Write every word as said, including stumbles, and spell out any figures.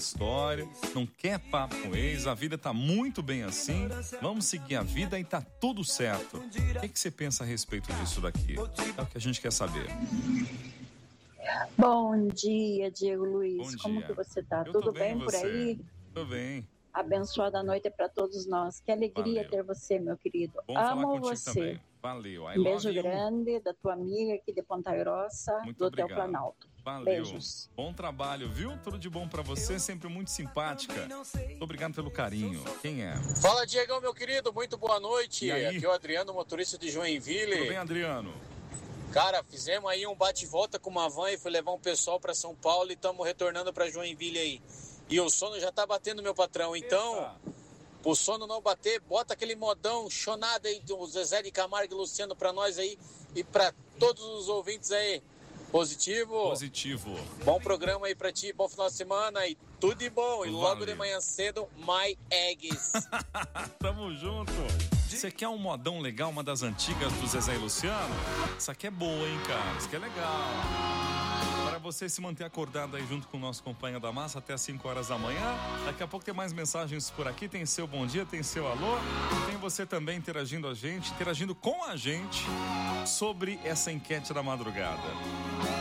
história, não quer papo com ex, a vida tá muito bem assim, vamos seguir a vida e tá tudo certo. O que, que você pensa a respeito disso daqui? É o que a gente quer saber. Bom dia, Diego Luiz. Bom dia. Como que você tá? Eu Tudo tô bem, bem por você? aí? Tudo bem. Abençoada noite é para todos nós. Que alegria Valeu. ter você, meu querido. Bom falar Amo contigo você. também. Valeu. I Um love beijo you. grande da tua amiga aqui de Ponta Grossa, Muito do Hotel obrigado. Planalto. Valeu. Beijos. Bom trabalho, viu? Tudo de bom pra você, sempre muito simpática. Muito obrigado pelo carinho. Quem é? Fala, Diegão, meu querido, muito boa noite. E aí? Aqui é o Adriano, motorista de Joinville. Tudo bem, Adriano? Cara, fizemos aí um bate-volta com uma van e fui levar um pessoal pra São Paulo e estamos retornando pra Joinville aí. E o sono já tá batendo, meu patrão. Então, Eita. pro sono não bater, bota aquele modão chonado aí do Zezé de Camargo e Luciano pra nós aí e pra todos os ouvintes aí. Positivo? Positivo. Bom programa aí pra ti, bom final de semana e tudo de bom. E logo Valeu. de manhã cedo, My Eggs. Tamo junto. Você quer um modão legal, uma das antigas do Zezé e Luciano? Essa aqui é boa, hein, cara? Isso aqui é legal. Para você se manter acordado aí junto com o nosso companheiro da massa até as cinco horas da manhã. Daqui a pouco tem mais mensagens por aqui. Tem seu bom dia, tem seu alô. Tem você também interagindo a gente, interagindo com a gente sobre essa enquete da madrugada.